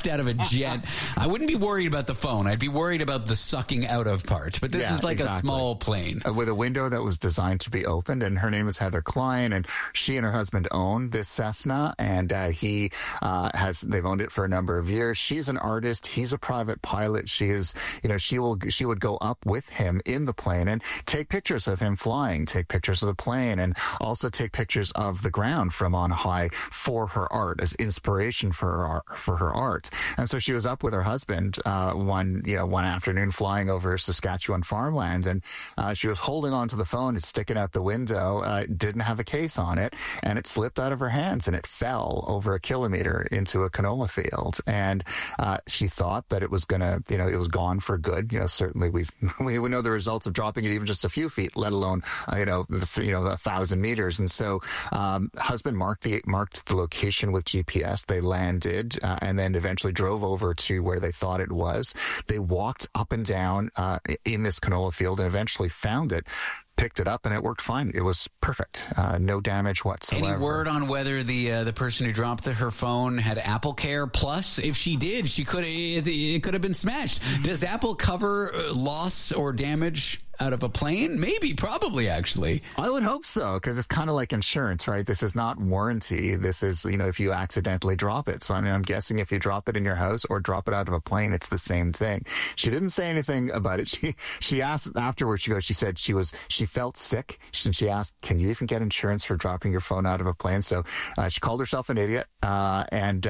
sucked out of a jet. I wouldn't be worried about the phone. I'd be worried about the sucking out of part. But this is like a small plane. With a window that was designed to be opened. And her name is Heather Klein. And she and her husband own this Cessna. And they've owned it for a number of years. She's an artist. He's a private pilot. She would go up with him in the plane and take pictures of him flying, take pictures of the plane, and also take pictures of the ground from on high for her art as inspiration for her art. And so she was up with her husband one afternoon flying over Saskatchewan farmland, and she was holding onto the phone. It's sticking out the window. It didn't have a case on it, and it slipped out of her hands, and it fell over a kilometer into a canola field. And she thought that it was it was gone for good. Certainly we know the results of dropping it even just a few feet, let alone 1,000 meters. And so husband marked the location with GPS. They landed and then eventually drove over to where they thought it was. They walked up and down in this canola field and eventually found it. Picked it up and it worked fine. It was perfect. No damage whatsoever. Any word on whether the person who dropped her phone had Apple Care Plus? If she did, it could have been smashed. Does Apple cover loss or damage out of a plane? Maybe, probably, actually. I would hope so, because it's kind of like insurance, right? This is not warranty. This is, if you accidentally drop it. So, I'm guessing if you drop it in your house or drop it out of a plane, it's the same thing. She didn't say anything about it. She asked afterwards, she said she felt sick. She asked, can you even get insurance for dropping your phone out of a plane? So she called herself an idiot, and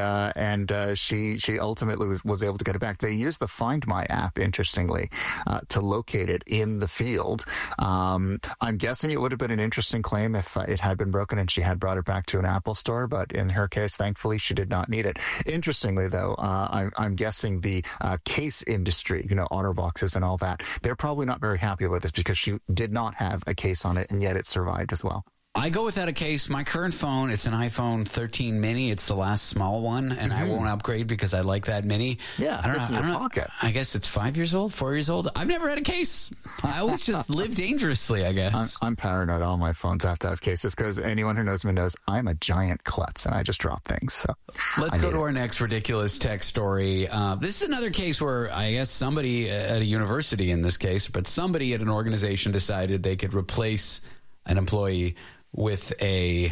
she ultimately was able to get it back. They used the Find My app, interestingly, to locate it in the field. I'm guessing it would have been an interesting claim if it had been broken and she had brought it back to an Apple store, but in her case, thankfully, she did not need it. Interestingly, though, I'm guessing the case industry, OtterBoxes and all that, they're probably not very happy about this because she did not have a case on it, and yet it survived as well. I go without a case. My current phone, it's an iPhone 13 mini. It's the last small one, and I won't upgrade because I like that mini. Yeah, I don't know. Pocket. I guess it's 4 years old. I've never had a case. I always just live dangerously, I guess. I'm paranoid. All my phones have to have cases because anyone who knows me knows I'm a giant klutz and I just drop things. So let's go to our next ridiculous tech story. This is another case where I guess somebody at a university in this case, but somebody at an organization decided they could replace an employee with a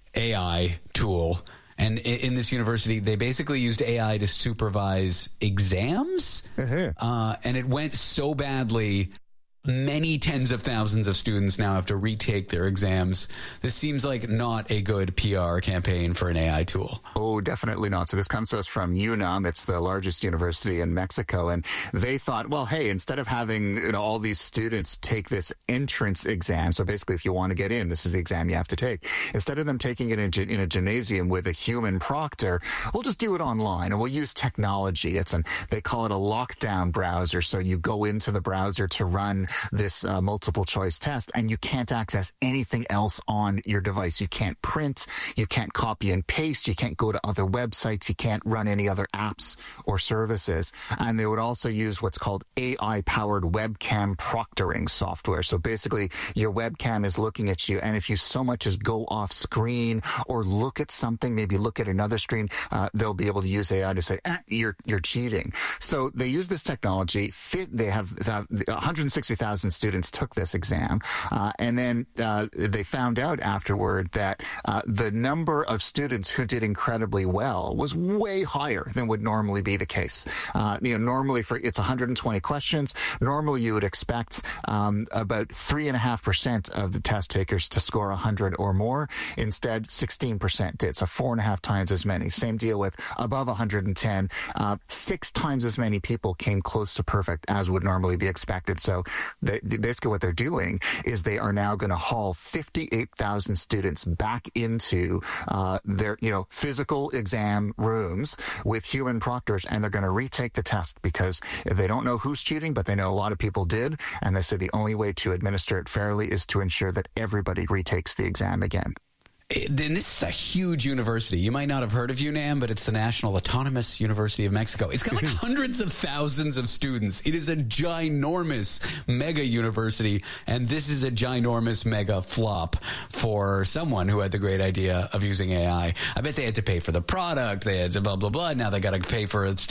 AI tool. And in this university, they basically used AI to supervise exams. And it went so badly, many tens of thousands of students now have to retake their exams. This seems like not a good PR campaign for an AI tool. Oh, definitely not. So this comes to us from UNAM. It's the largest university in Mexico. And they thought, well, hey, instead of having all these students take this entrance exam, so basically if you want to get in, this is the exam you have to take. Instead of them taking it in a gymnasium with a human proctor, we'll just do it online and we'll use technology. They call it a lockdown browser. So you go into the browser to run this multiple choice test and you can't access anything else on your device. You can't print, you can't copy and paste, you can't go to other websites, you can't run any other apps or services. And they would also use what's called AI-powered webcam proctoring software. So basically your webcam is looking at you, and if you so much as go off screen or look at something, maybe look at another screen, they'll be able to use AI to say, you're cheating. So they use this technology. They have 160,000 students took this exam, and then they found out afterward that the number of students who did incredibly well was way higher than would normally be the case. Normally it's 120 questions. Normally you would expect about 3.5% of the test takers to score 100 or more. Instead, 16% did, so 4.5 times as many. Same deal with above 110. 6 times as many people came close to perfect as would normally be expected. So basically what they're doing is they are now going to haul 58,000 students back into their physical exam rooms with human proctors, and they're going to retake the test because they don't know who's cheating, but they know a lot of people did, and they say the only way to administer it fairly is to ensure that everybody retakes the exam again. Then this is a huge university. You might not have heard of UNAM, but it's the National Autonomous University of Mexico. It's got like hundreds of thousands of students. It is a ginormous mega university, and this is a ginormous mega flop for someone who had the great idea of using AI. I bet they had to pay for the product. They had to blah, blah, blah. Now they got to pay for